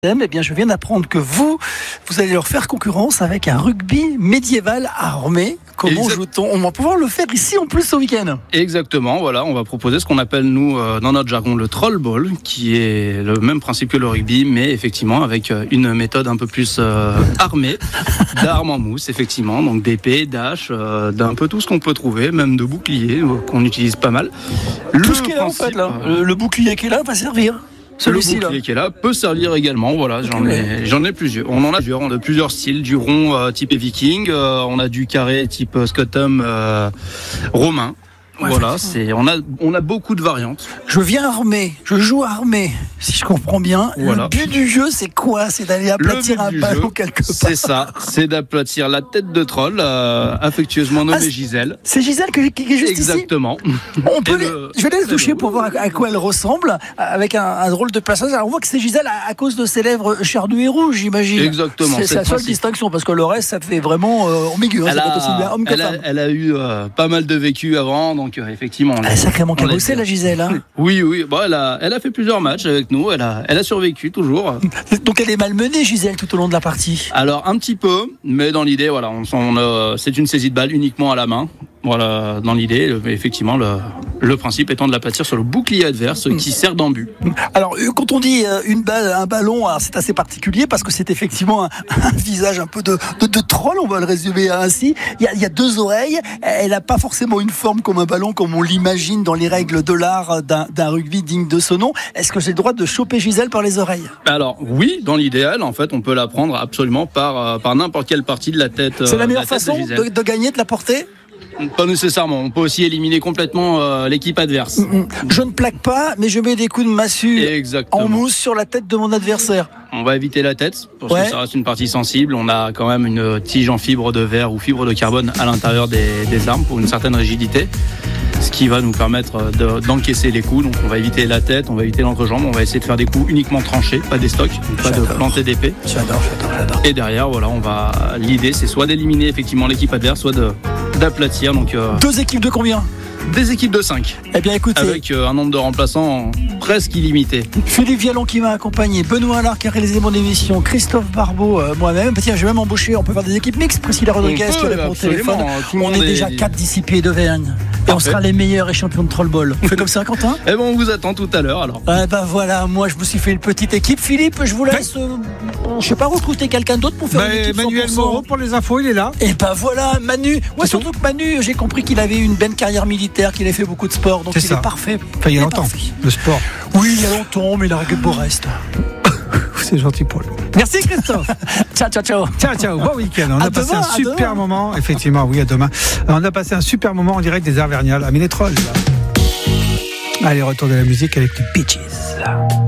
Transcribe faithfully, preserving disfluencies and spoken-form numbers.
Eh bien, je viens d'apprendre que vous, vous allez leur faire concurrence avec un rugby médiéval armé. Comment exact. joue-t-on ? On va pouvoir le faire ici en plus ce week-end. Exactement, voilà, on va proposer ce qu'on appelle nous, euh, dans notre jargon, le troll ball, qui est le même principe que le rugby, mais effectivement avec euh, une méthode un peu plus euh, armée, d'armes en mousse, effectivement, donc d'épées, d'haches, euh, d'un peu tout ce qu'on peut trouver, même de boucliers, euh, qu'on utilise pas mal. Tout le ce qui est là, en fait, là. Euh, le, le bouclier qui est là va servir. Celui-ci, le bouclier là. qui est là peut servir également. Voilà, j'en ai, j'en ai plusieurs. On en a plusieurs, on a plusieurs styles, du rond euh, type viking, euh, on a du carré type euh, Scottum euh, romain. Ouais, voilà, c'est, on a, on a beaucoup de variantes. Je viens armé, je joue armé, si je comprends bien. Voilà. Le but du jeu, c'est quoi ? C'est d'aller aplatir un ballon quelque part. C'est ça, c'est d'aplatir la tête de troll, euh, affectueusement nommée ah, Gisèle. C'est Gisèle qui, qui est juste Exactement. ici. On peut les, le, je vais aller la toucher pour voir à quoi elle ressemble, avec un, un drôle de plaçage. Alors on voit que c'est Gisèle à, à cause de ses lèvres charnues et rouges, j'imagine. Exactement. C'est, c'est la seule principe. distinction, parce que le reste, ça fait vraiment euh, ambigu. Elle, hein, a, aussi bien homme que elle, a, elle a eu euh, pas mal de vécu avant, donc euh, effectivement. Elle a sacrément cabossé, la Gisèle. Hein. Oui, oui. Bon, elle, a, elle a fait plusieurs matchs avec nous. Elle a, elle a survécu toujours. Donc elle est malmenée, Gisèle, tout au long de la partie. Alors un petit peu, mais dans l'idée, voilà, on, on, euh, c'est une saisie de balle uniquement à la main. Voilà, dans l'idée, effectivement, le, le principe étant de l'aplatir sur le bouclier adverse qui sert d'embut. Alors, quand on dit une balle, un ballon, alors c'est assez particulier parce que c'est effectivement un, un visage un peu de, de, de troll, on va le résumer ainsi. Il y a, il y a deux oreilles, elle n'a pas forcément une forme comme un ballon, comme on l'imagine dans les règles de l'art d'un, d'un rugby digne de ce nom. Est-ce que j'ai le droit de choper Gisèle par les oreilles ? Alors, oui, dans l'idéal, en fait, on peut la prendre absolument par, par n'importe quelle partie de la tête. C'est la meilleure façon de, de, de gagner, de la porter ? Pas nécessairement, on peut aussi éliminer complètement euh, l'équipe adverse. Je ne plaque pas, mais je mets des coups de massue Exactement. en mousse sur la tête de mon adversaire. On va éviter la tête, parce ouais. que ça reste une partie sensible. On a quand même une tige en fibre de verre ou fibre de carbone à l'intérieur des, des armes pour une certaine rigidité, ce qui va nous permettre de, d'encaisser les coups. Donc on va éviter la tête, on va éviter l'entrejambe, on va essayer de faire des coups uniquement tranchés, pas des stocks, donc pas j'adore. de planter d'épée. J'adore, j'adore, j'adore. Et derrière, voilà, on va. L'idée, c'est soit d'éliminer effectivement l'équipe adverse, soit de, d'aplatir. Donc euh, deux équipes de combien ? Des équipes de cinq. Eh bien écoutez, avec euh, un nombre de remplaçants presque illimité. Philippe Vialon qui m'a accompagné, Benoît Allard qui a réalisé mon émission, Christophe Barbeau, euh, moi-même. Tiens, j'ai même embauché, on peut faire des équipes mixtes. Priscilla Rodriguez qui répond au téléphone. On est, est déjà quatre d'ici pied d'Auvergne. Et on sera les meilleurs et champions de trollball. On fait comme ça, Quentin ? Eh ben on vous attend tout à l'heure alors. Eh ben voilà, moi je me suis fait une petite équipe. Philippe, je vous laisse, euh, je sais pas, recruter quelqu'un d'autre pour faire bah, une équipe Manuel cent pour cent. Moreau pour les infos, il est là. Et ben voilà, Manu. Ouais, surtout que Manu, j'ai compris qu'il avait une belle carrière militaire, qu'il avait fait beaucoup de sport, donc c'est il ça. est parfait. Enfin, il y a longtemps, parfait. Le sport. Oui, il y a longtemps, mais il a réglé le beau reste. C'est gentil pour lui. Merci Christophe. Ciao, ciao, ciao. Ciao, ciao. Bon week-end. On à a demain, passé un super moment. Effectivement, oui, à demain. On a passé un super moment en direct des Arts Vergnales à Ménétrol. Allez, retour de la musique avec les Bee Gees.